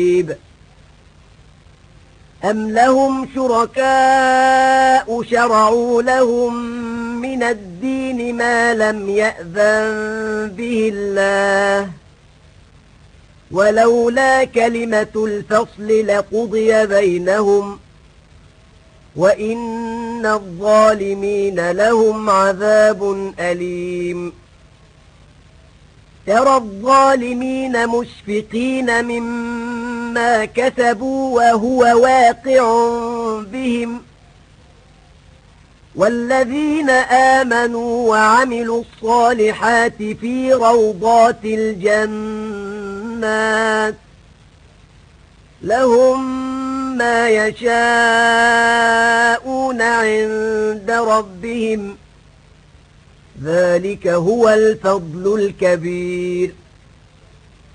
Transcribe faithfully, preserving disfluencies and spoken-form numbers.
أم لهم شركاء شرعوا لهم من الدين ما لم يأذن به الله ولولا كلمة الفصل لقضي بينهم وإن الظالمين لهم عذاب أليم ترى الظالمين مشفقين مما كسبوا وهو واقع بهم والذين آمنوا وعملوا الصالحات في روضات الجنات لهم ما يشاءون عند ربهم ذلك هو الفضل الكبير